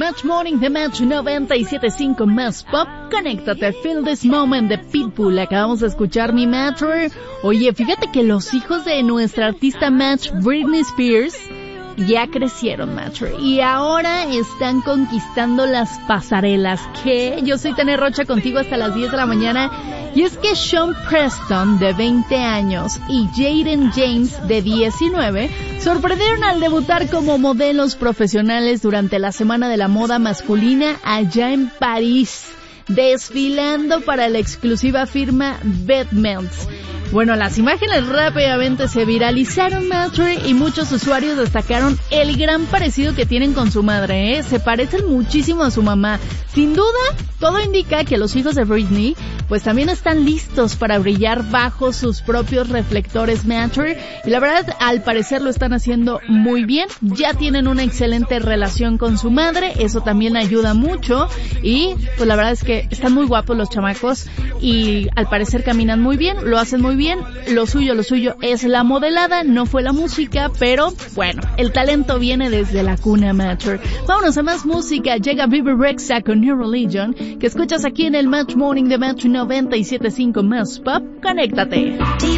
Match Morning, The Match 97.5 más pop. Conéctate, Feel This Moment de Pitbull. Acabamos de escuchar mi Matter. Oye, fíjate que los hijos de nuestra artista Match, Britney Spears, ya crecieron, Matter, y ahora están conquistando las pasarelas. ¿Qué? Yo soy Tania Rocha, contigo hasta las 10 de la mañana. Y es que Sean Preston, de 20 años, y Jaden James, de 19, sorprendieron al debutar como modelos profesionales durante la Semana de la Moda Masculina allá en París, desfilando para la exclusiva firma Vetements. Bueno, las imágenes rápidamente se viralizaron, Matter, y muchos usuarios destacaron el gran parecido que tienen con su madre, ¿eh? Se parecen muchísimo a su mamá. Sin duda, todo indica que los hijos de Britney, pues también están listos para brillar bajo sus propios reflectores, Matter, y la verdad, al parecer lo están haciendo muy bien. Ya tienen una excelente relación con su madre, eso también ayuda mucho, y pues la verdad es que están muy guapos los chamacos, y al parecer caminan muy bien, lo hacen muy bien. Lo suyo es la modelada, no fue la música, pero bueno, el talento viene desde la cuna, Matter. Vámonos a más música, llega Bebe Rexha con New Religion, que escuchas aquí en el Match Morning de Match 97.5 más pop. Conéctate.